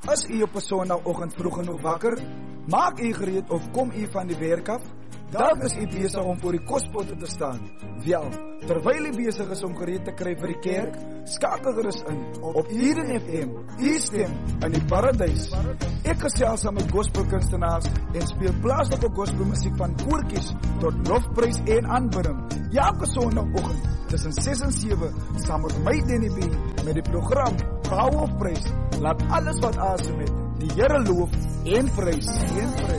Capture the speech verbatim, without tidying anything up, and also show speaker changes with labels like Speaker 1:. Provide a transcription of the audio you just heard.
Speaker 1: Is u op 'n Sondagoggend vroeg genoeg wakker? Maak u gereed of kom u van die werk af? Dalk is u besig om voor die kospotte te staan. Wel, terwyl u besig is om gereed te kry vir die kerk, skakel gerus in op Eden F M, u stem in die paradys. Ek gesels saam met gospelkunstenaars en speel plaaslike gospelmusiek van koortjies tot lofprys en aanbidding. Elke Sondagoggend tussen ses en sewe saam met my Denny B met die program Power of Praise. Laat alles wat asem het die Here loof en prys. En prys.